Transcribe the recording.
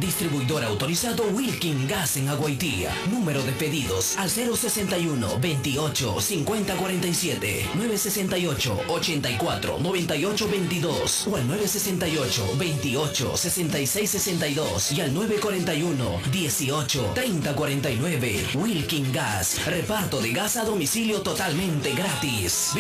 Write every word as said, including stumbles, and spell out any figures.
Distribuidor autorizado Wilkin Gas en Aguaitía. Número de pedidos al cero sesenta y uno, veintiocho, cincuenta cuarenta y siete, nueve sesenta y ocho, ochenta y cuatro, noventa y ocho veintidós o al nueve sesenta y ocho, veintiocho, sesenta y seis sesenta y dos y al nueve cuarenta y uno, dieciocho, treinta cuarenta y nueve. Wilkin Gas, reparto de gas a domicilio totalmente gratis.